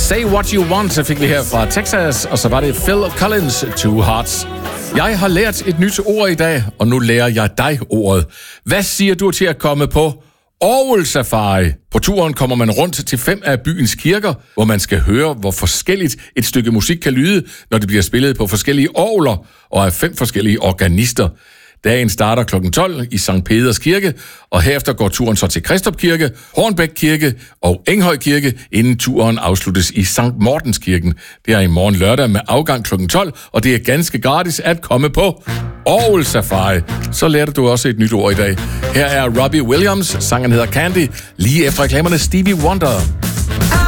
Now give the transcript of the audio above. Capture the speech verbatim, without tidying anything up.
Say What You Want, så fik vi her fra Texas, og så var det Phil Collins, Two Hearts. Jeg har lært et nyt ord i dag, og nu lærer jeg dig ordet. Hvad siger du til at komme på orgelsafari? På turen kommer man rundt til fem af byens kirker, hvor man skal høre, hvor forskelligt et stykke musik kan lyde, når det bliver spillet på forskellige orgler og af fem forskellige organister. Dagen starter klokken tolv i Sankt Peders Kirke, og herefter går turen så til Kristrup Kirke, Hornbæk Kirke og Enghøj Kirke, inden turen afsluttes i Sankt Mortens Kirken. Det er i morgen lørdag med afgang klokken tolv, og det er ganske gratis at komme på orgelsafari. Så lærte du også et nyt ord i dag. Her er Robbie Williams, sangen hedder Candy, lige efter reklamerne Stevie Wonder.